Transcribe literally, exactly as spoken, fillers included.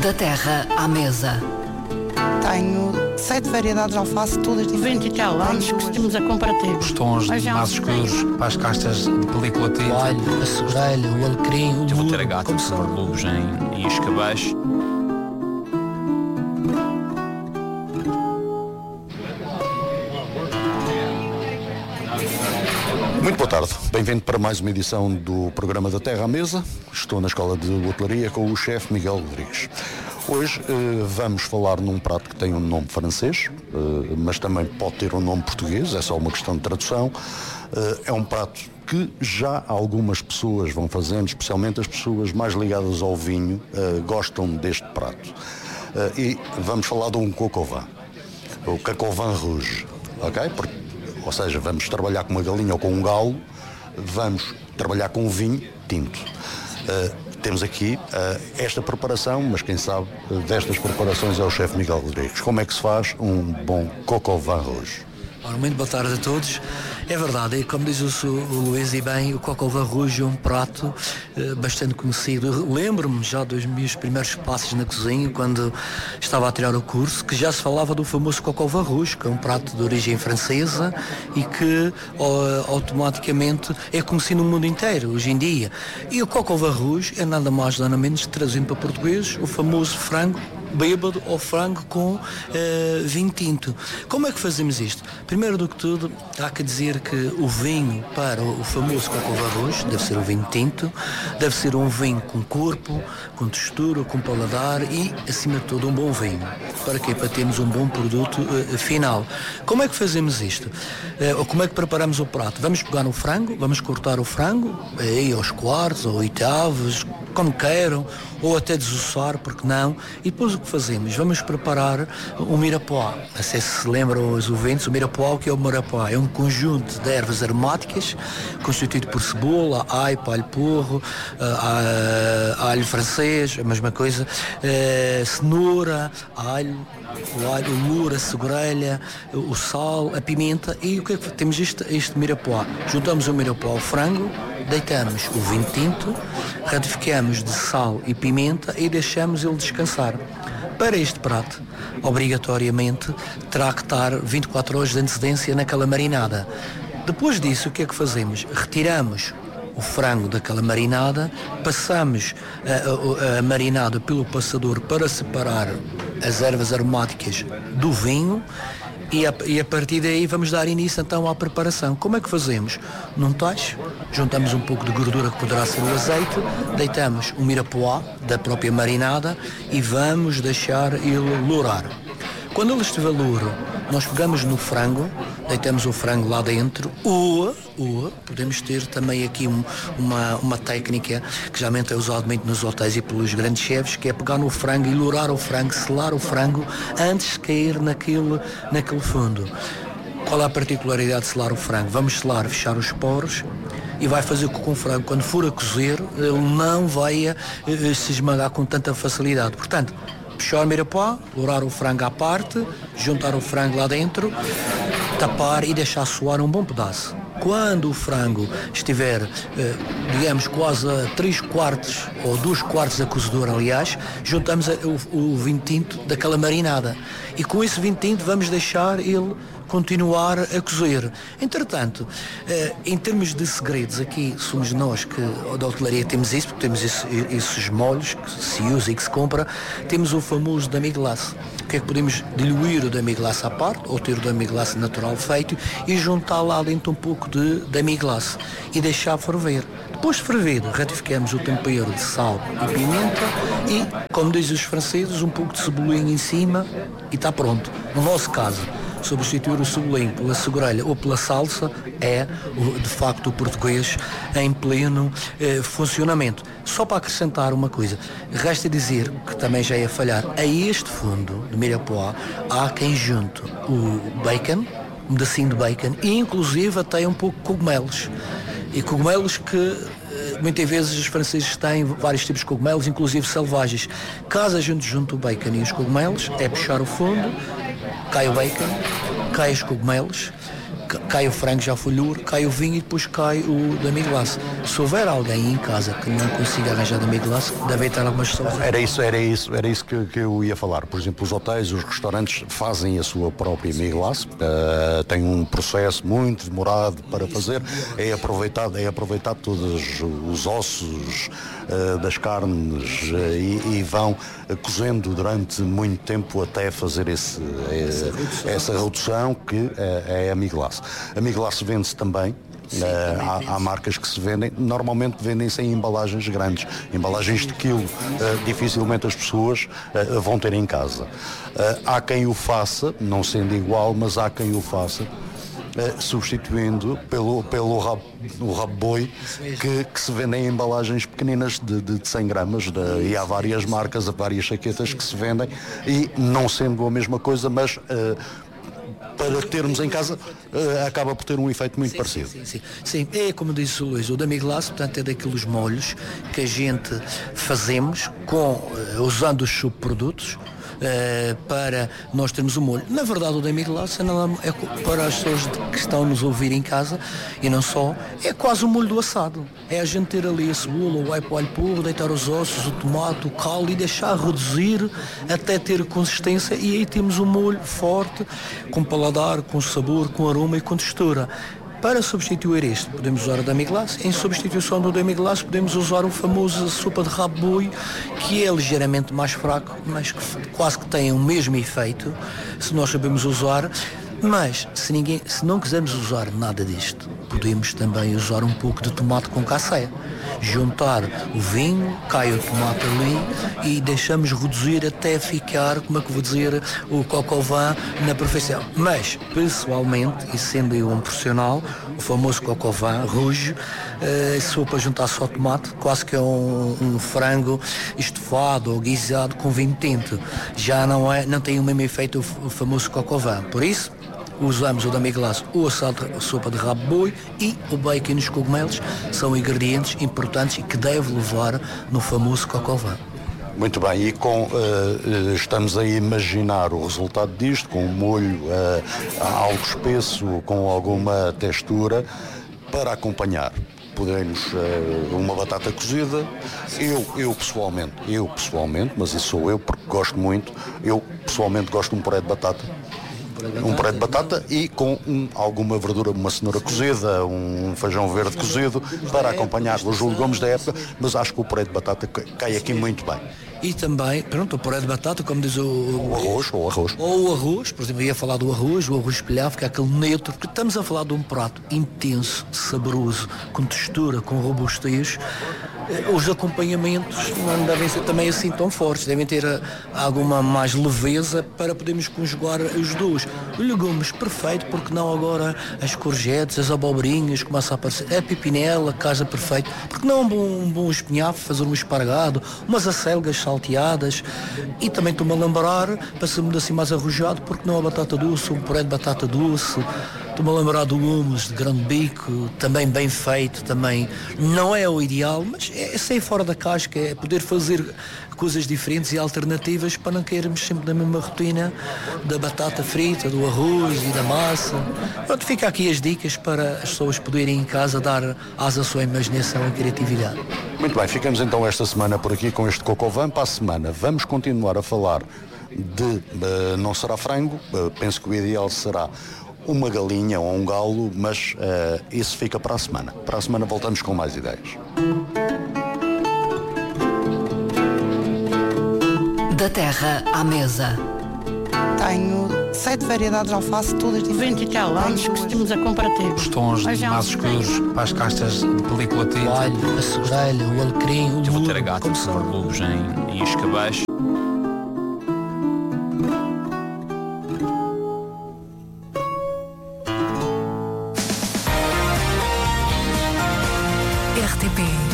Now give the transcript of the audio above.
Da terra à mesa. Tenho sete variedades de alface, todas diferentes. vinte e tal anos que temos a comparativa. Os tons mais escuros para as castas de película tinta. O alho, a segurelha, o alecrim, o Tive muro. o taragato de lobos em, em escabeche. Muito boa tarde, bem-vindo para mais uma edição do programa da Terra à Mesa. Estou na Escola de Hotelaria com o chefe Miguel Rodrigues. Hoje eh, vamos falar num prato que tem um nome francês, eh, mas também pode ter um nome português, é só uma questão de tradução. Eh, é um prato que já algumas pessoas vão fazendo, especialmente as pessoas mais ligadas ao vinho, eh, gostam deste prato. Eh, e vamos falar de um coq au vin, o coq au vin rouge, ok? Porque, ou seja, vamos trabalhar com uma galinha ou com um galo, vamos trabalhar com um vinho tinto. Uh, temos aqui uh, esta preparação, mas quem sabe uh, destas preparações é o chefe Miguel Rodrigues. Como é que se faz um bom coq au vin rouge? Ora, muito boa tarde a todos. É verdade, e como diz o, o Luís e bem, o coq au vin rouge é um prato eh, bastante conhecido. Eu lembro-me já dos meus primeiros passos na cozinha, quando estava a tirar o curso, que já se falava do famoso coq au vin rouge, que é um prato de origem francesa e que oh, automaticamente é conhecido no mundo inteiro, hoje em dia. E o coq au vin rouge é nada mais nada menos, traduzindo para português, o famoso frango bêbado ou frango com uh, vinho tinto. Como é que fazemos isto? Primeiro do que tudo, há que dizer que o vinho para o famoso coq au vin rouge deve ser o vinho tinto, deve ser um vinho com corpo, com textura, com paladar e, acima de tudo, um bom vinho. Para quê? Para termos um bom produto uh, final. Como é que fazemos isto? Uh, ou como é que preparamos o prato? Vamos pegar no frango, vamos cortar o frango, aí aos quartos ou oitavos, como queiram, ou até desossar, porque não, e depois o que fazemos? Vamos preparar o mirapoix. Não sei se se lembram os ouvintes, o mirapoix, o que é o mirapoix? É um conjunto de ervas aromáticas, constituído por cebola, aipo, alho porro, uh, alho francês, a mesma coisa, uh, cenoura, alho, o alho, o muro, a segurelha, o sal, a pimenta, e o que é que temos este, este mirapoix? Juntamos o mirapoix ao frango, deitamos o vinho tinto, ratificamos de sal e pimenta e deixamos ele descansar. Para este prato, obrigatoriamente, terá que estar vinte e quatro horas de antecedência naquela marinada. Depois disso, o que é que fazemos? Retiramos o frango daquela marinada, passamos a, a, a marinada pelo passador para separar as ervas aromáticas do vinho. E a, e a partir daí vamos dar início então à preparação. Como é que fazemos? Num tacho, juntamos um pouco de gordura que poderá ser o azeite, deitamos o mirapoix da própria marinada e vamos deixar ele lourar. Quando ele estiver louro, nós pegamos no frango, deitamos o frango lá dentro, ou, ou podemos ter também aqui um, uma, uma técnica que geralmente é usada muito nos hotéis e pelos grandes chefes, que é pegar no frango e lourar o frango, selar o frango antes de cair naquele, naquele fundo. Qual é a particularidade de selar o frango? Vamos selar, fechar os poros e vai fazer com que o frango, quando for a cozer, ele não vai a, a, se esmagar com tanta facilidade. Portanto, puxar o mirapoix, lourar o frango à parte, juntar o frango lá dentro, tapar e deixar soar um bom pedaço. Quando o frango estiver, eh, digamos, quase a três quartos ou dois quartos da cozedora, aliás, juntamos a, o, o vinho tinto daquela marinada. E com esse vinho tinto vamos deixar ele continuar a cozer. Entretanto, eh, em termos de segredos, aqui somos nós que da hotelaria temos isso, porque temos esse, esses molhos que se usa e que se compra, temos o famoso demi-glace. O que é que podemos diluir o demi-glace à parte, ou ter o demi-glace natural feito, e juntar lá dentro um pouco de demi-glace e deixar ferver. Depois de fervido, ratificamos o tempero de sal e pimenta e, como dizem os franceses, um pouco de cebolinha em cima e está pronto. No nosso caso, substituir o cebolinho pela segurelha ou pela salsa é, de facto, o português em pleno eh, funcionamento. Só para acrescentar uma coisa, resta dizer, que também já ia falhar, a este fundo de mirapoix há quem junte o bacon, um pedacinho de bacon, e inclusive até um pouco de cogumelos. E cogumelos que muitas vezes os franceses têm vários tipos de cogumelos, inclusive selvagens. Caso a gente junte o bacon e os cogumelos, é puxar o fundo, cai o bacon, cai os cogumelos, cai o frango já folhur, cai o vinho e depois cai o demi-glace. Se houver alguém em casa que não consiga arranjar demi-glace, deve ter algumas pessoas. Era isso, era isso, era isso que, que eu ia falar. Por exemplo, os hotéis, os restaurantes fazem a sua própria demi-glace, uh, tem um processo muito demorado para fazer, é aproveitado, é aproveitado todos os ossos uh, das carnes uh, e, e vão uh, cozendo durante muito tempo até fazer esse, uh, essa redução que uh, é a demi-glace. A demi-glace vende-se também. Uh, há, há marcas que se vendem, normalmente vendem-se em embalagens grandes, embalagens de quilo, uh, dificilmente as pessoas uh, vão ter em casa. Uh, há quem o faça, não sendo igual, mas há quem o faça uh, substituindo pelo, pelo rabo, o rabo boi que, que se vendem em embalagens pequeninas de, de, de cem gramas de, e há várias marcas, há várias chaquetas que se vendem e não sendo a mesma coisa, mas uh, para termos em casa, uh, acaba por ter um efeito muito sim, parecido. Sim, sim, sim. Sim, é como disse o Luís, o demi-glace, portanto, é daqueles molhos que a gente fazemos com, uh, usando os subprodutos, Uh, para nós termos o molho. Na verdade, o demi-glace é, é para as pessoas que estão a nos ouvir em casa e não só, é quase o molho do assado. É a gente ter ali a cebola, o alho, o alho puro, deitar os ossos, o tomate, o caldo e deixar reduzir até ter consistência e aí temos um molho forte, com paladar, com sabor, com aroma e com textura. Para substituir este, podemos usar o demi-glace. Em substituição do demi-glace, podemos usar o famoso sopa de rabo boi, que é ligeiramente mais fraco, mas que quase que tem o mesmo efeito, se nós sabemos usar. Mas, se, ninguém, se não quisermos usar nada disto, podemos também usar um pouco de tomate com casseia. Juntar o vinho, cai o tomate ali e deixamos reduzir até ficar, como é que vou dizer, o coq au vin na perfeição. Mas, pessoalmente, e sendo eu um profissional, o famoso coq au vin rouge, uh, se for para juntar só tomate, quase que é um, um frango estofado ou guisado com vinho tinto. Já não, é, não tem o mesmo efeito o, o famoso coq au vin. Por isso, usamos o demi-glace, o assado, a sopa de rabo boi e o bacon e os cogumelos são ingredientes importantes e que deve levar no famoso coq au vin. Muito bem, e com, uh, estamos a imaginar o resultado disto, com um molho uh, algo espesso, com alguma textura, para acompanhar. Podemos uh, uma batata cozida, eu, eu pessoalmente, eu pessoalmente, mas isso sou eu porque gosto muito, eu pessoalmente gosto de um puré de batata. Um puré de batata e com um, alguma verdura, uma cenoura cozida, um feijão verde cozido, para acompanhar os legumes da época, mas acho que o puré de batata cai aqui muito bem. E também, pronto, o puré de batata, como diz o... O arroz, ou o arroz. Ou o arroz, por exemplo, eu ia falar do arroz, o arroz espelhado, que é aquele neutro, porque estamos a falar de um prato intenso, saboroso, com textura, com robustez. Os acompanhamentos não devem ser também assim tão fortes, devem ter alguma mais leveza para podermos conjugar os dois. Os legumes, perfeito, porque não agora as courgettes, as abobrinhas começam a aparecer, a pepinela, casa perfeito, porque não um bom, um bom espinafre, fazer um espargado, umas acelgas salteadas e também estou-me a lembrar, para ser assim mais arrojado, porque não a batata doce, um puré de batata doce. Estou-me a lembrar do hummus de grande bico, também bem feito, também não é o ideal, mas é sair fora da casca, é poder fazer coisas diferentes e alternativas para não cairmos sempre na mesma rotina da batata frita, do arroz e da massa. Pronto, fica aqui as dicas para as pessoas poderem em casa dar asa à sua imaginação e criatividade. Muito bem, ficamos então esta semana por aqui com este coq au vin. Para a semana vamos continuar a falar de, uh, não será frango, uh, penso que o ideal será uma galinha ou um galo, mas uh, isso fica para a semana. Para a semana voltamos com mais ideias. Da terra à mesa. Tenho sete variedades de alface, todas diferentes. vinte e tal anos que estivemos a comprar tempo. Os tons mais escuros para as castas de película tinta. O alho, a sobrelha, o alecrim, o Eu vou ter a lulo, gata como de são. sabor lubos em, em escabeche.